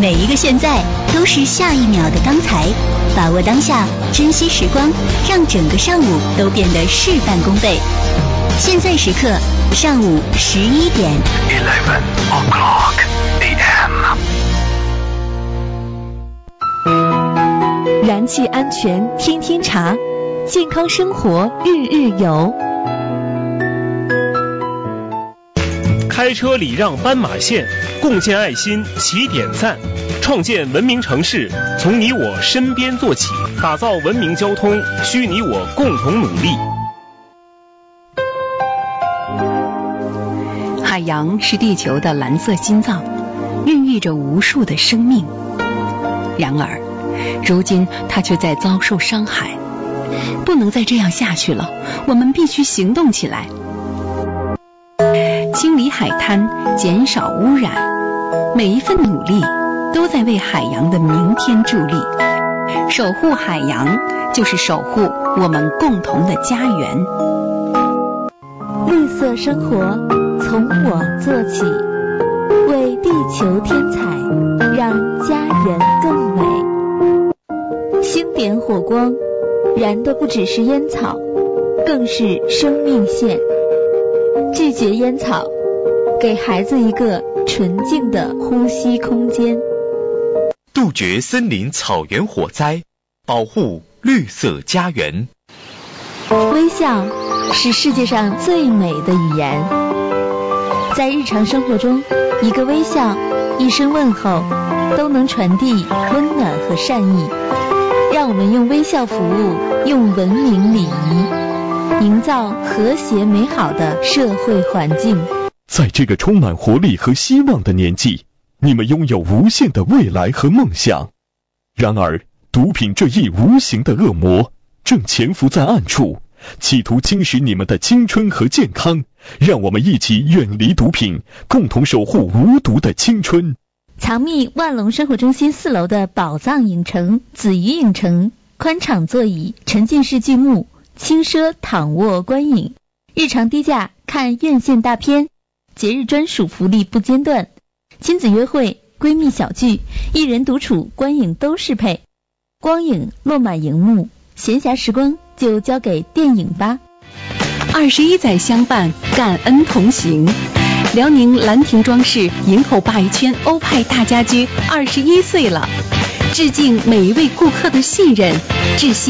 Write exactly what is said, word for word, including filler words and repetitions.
每一个现在都是下一秒的刚才，把握当下，珍惜时光，让整个上午都变得事半功倍。现在时刻，上午十一点。 Eleven o'clock a m。 燃气安全天天查，健康生活日日有。 开车礼让斑马线，共建爱心起点赞，创建文明城市，从你我身边做起，打造文明交通，需你我共同努力。 海洋是地球的蓝色心脏，孕育着无数的生命。然而，如今它却在遭受伤害。不能再这样下去了，我们必须行动起来。清理海滩，减少污染，每一份努力都在为海洋的明天助力。守护海洋，就是守护我们共同的家园。 绿色生活从我做起，为地球添彩，让家园更美。星点火光，燃的不只是烟草，更是生命线。拒绝烟草，给孩子一个纯净的呼吸空间。 杜绝森林草原火灾，保护绿色家园。 微笑是世界上最美的语言。在日常生活中，一个微笑，一声问候，都能传递温暖和善意。让我们用微笑服务，用文明礼仪，营造和谐美好的社会环境。 在这个充满活力和希望的年纪，你们拥有无限的未来和梦想。然而，毒品这一无形的恶魔正潜伏在暗处，企图侵蚀你们的青春和健康。让我们一起远离毒品，共同守护无毒的青春。 藏匿万隆生活中心四楼的宝藏影城紫鱼影城，宽敞座椅，沉浸式剧目，轻奢躺卧观影，日常低价看院线大片，节日专属福利不间断，亲子约会、闺蜜小聚、一人独处观影都适配。光影落满荧幕，闲暇时光就交给电影吧。 二十一载相伴，感恩同行。辽宁兰亭装饰营口鲅鱼圈欧派大家居二十一岁了，致敬每一位顾客的信任，致谢